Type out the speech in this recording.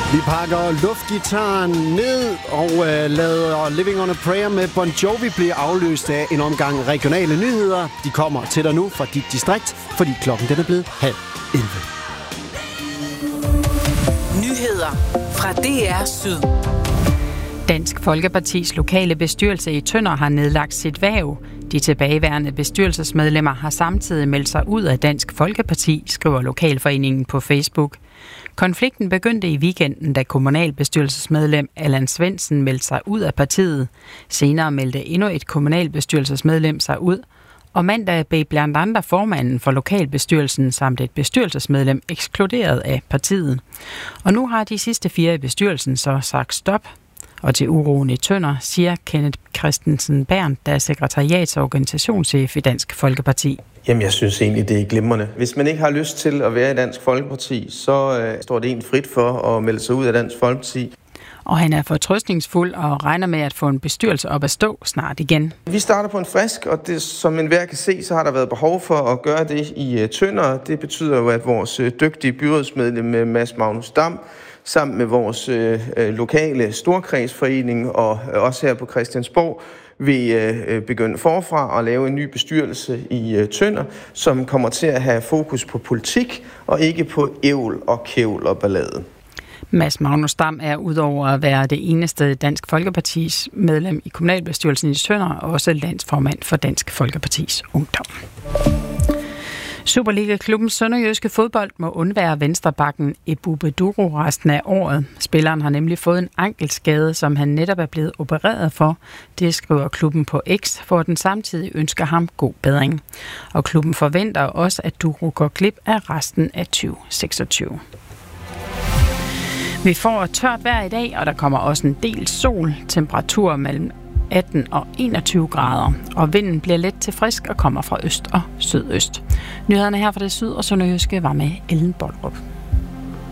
Vi pakker luftgitaren ned og lader Living on a Prayer med Bon Jovi blive afløst af en omgang regionale nyheder. De kommer til dig nu fra dit distrikt, fordi klokken den er blevet 10:30. Nyheder fra DR Syd. Dansk Folkepartis lokale bestyrelse i Tønder har nedlagt sit hverv. De tilbageværende bestyrelsesmedlemmer har samtidig meldt sig ud af Dansk Folkeparti, skriver lokalforeningen på Facebook. Konflikten begyndte i weekenden, da kommunalbestyrelsesmedlem Allan Svendsen meldte sig ud af partiet. Senere meldte endnu et kommunalbestyrelsesmedlem sig ud, og mandag blev blandt andre formanden for lokalbestyrelsen samt et bestyrelsesmedlem ekskluderet af partiet. Og nu har de sidste 4 i bestyrelsen så sagt stop. Og til uroen i Tønder, siger Kenneth Christensen Berndt, der er sekretariats- og organisationschef i Dansk Folkeparti. Jamen, jeg synes egentlig, det er glimrende. Hvis man ikke har lyst til at være i Dansk Folkeparti, så står det en frit for at melde sig ud af Dansk Folkeparti. Og han er fortrøstningsfuld og regner med at få en bestyrelse op at stå snart igen. Vi starter på en frisk, og det, som enhver kan se, så har der været behov for at gøre det i Tønder. Det betyder jo, at vores dygtige byrådsmedlem Mads Magnus Dam sammen med vores lokale storkredsforening og også her på Christiansborg vil begynde forfra at lave en ny bestyrelse i Tønder, som kommer til at have fokus på politik og ikke på ævl og kævl og ballade. Mads Magnus Dam er udover at være det eneste Dansk Folkepartis medlem i kommunalbestyrelsen i Tønder, også landsformand for Dansk Folkepartis Ungdom. Superliga-klubben Sønderjyske Fodbold må undvære venstrebakken Ebube Duru resten af året. Spilleren har nemlig fået en ankelskade, som han netop er blevet opereret for. Det skriver klubben på X, for den samtidig ønsker ham god bedring. Og klubben forventer også, at Duru går glip af resten af 2026. Vi får tørt vejr i dag, og der kommer også en del sol. Temperaturer mellem 18 og 21 grader, og vinden bliver let til frisk og kommer fra øst og sydøst. Nyhederne her fra det syd og sønderjyske var med Ellen Boldrup.